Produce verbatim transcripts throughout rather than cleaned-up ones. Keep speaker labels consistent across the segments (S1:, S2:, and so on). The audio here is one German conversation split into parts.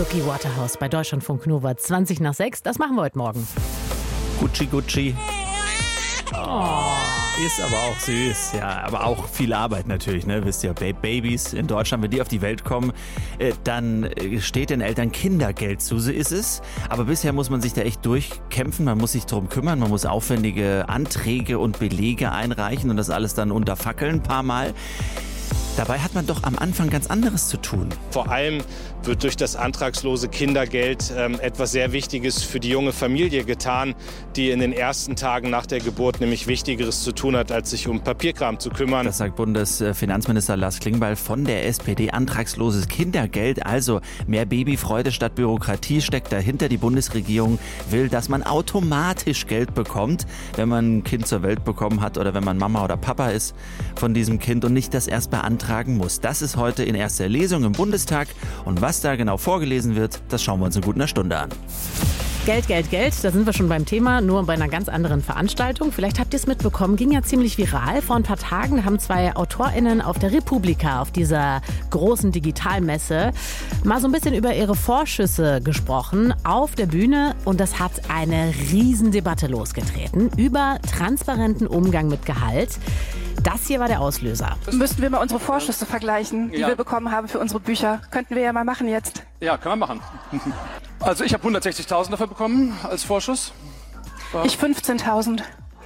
S1: Suki Waterhouse bei Deutschlandfunk Nova zwanzig nach sechs. Das machen wir heute Morgen.
S2: Gucci Gucci. Oh, ist aber auch süß, ja, aber auch viel Arbeit natürlich, ne? Wisst ihr, Babys in Deutschland, wenn die auf die Welt kommen, äh, dann steht den Eltern Kindergeld zu, so ist es. Aber bisher muss man sich da echt durchkämpfen, man muss sich darum kümmern, man muss aufwendige Anträge und Belege einreichen und das alles dann unter Fackeln ein paar Mal. Dabei hat man doch am Anfang ganz anderes zu tun.
S3: Vor allem wird durch das antragslose Kindergeld ähm, etwas sehr Wichtiges für die junge Familie getan, die in den ersten Tagen nach der Geburt nämlich Wichtigeres zu tun hat, als sich um Papierkram zu kümmern.
S2: Das sagt Bundesfinanzminister Lars Klingbeil von der S P D. Antragsloses Kindergeld, also mehr Babyfreude statt Bürokratie steckt dahinter. Die Bundesregierung will, dass man automatisch Geld bekommt, wenn man ein Kind zur Welt bekommen hat oder wenn man Mama oder Papa ist von diesem Kind und nicht das erst beantragen muss. Das ist heute in erster Lesung im Bundestag und was da genau vorgelesen wird, das schauen wir uns in gut einer Stunde an.
S1: Geld, Geld, Geld, da sind wir schon beim Thema, nur bei einer ganz anderen Veranstaltung. Vielleicht habt ihr es mitbekommen, ging ja ziemlich viral. Vor ein paar Tagen haben zwei AutorInnen auf der Republika, auf dieser großen Digitalmesse, mal so ein bisschen über ihre Vorschüsse gesprochen auf der Bühne. Und das hat eine Riesendebatte losgetreten über transparenten Umgang mit Gehalt. Das hier war der Auslöser.
S4: Müssten wir mal unsere Vorschüsse vergleichen, die ja. wir bekommen haben für unsere Bücher. Könnten wir ja mal machen jetzt.
S5: Ja, können wir machen. Also ich habe hundertsechzigtausend dafür bekommen als Vorschuss.
S4: War ich fünfzehntausend.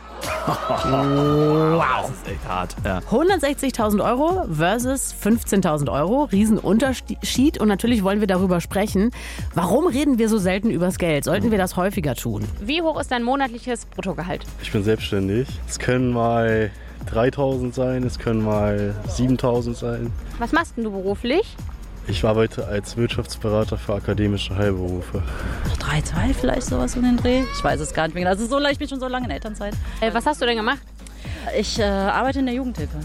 S2: Wow. Das ist echt hart. Ja.
S1: hundertsechzigtausend Euro versus fünfzehntausend Euro. Riesenunterschied. Und natürlich wollen wir darüber sprechen. Warum reden wir so selten übers Geld? Sollten wir das häufiger tun?
S6: Wie hoch ist dein monatliches Bruttogehalt?
S7: Ich bin selbstständig. Es können mal dreitausend sein, es können mal siebentausend sein.
S6: Was machst denn du beruflich?
S7: Ich arbeite als Wirtschaftsberater für akademische Heilberufe.
S8: drei Komma zwei vielleicht sowas um den Dreh. Ich weiß es gar nicht mehr. Also so, ich bin schon so lange in Elternzeit.
S6: Äh, was hast du denn gemacht?
S8: Ich äh, arbeite in der Jugendhilfe.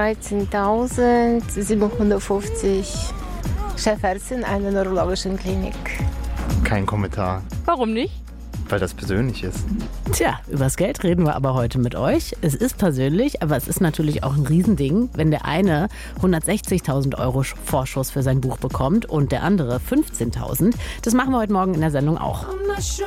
S9: dreizehntausendsiebenhundertfünfzig. Chefärztin einer neurologischen Klinik.
S10: Kein Kommentar.
S6: Warum nicht?
S10: Weil das persönlich ist.
S1: Tja, übers Geld reden wir aber heute mit euch. Es ist persönlich, aber es ist natürlich auch ein Riesending, wenn der eine hundertsechzigtausend Euro Vorschuss für sein Buch bekommt und der andere fünfzehntausend. Das machen wir heute Morgen in der Sendung auch.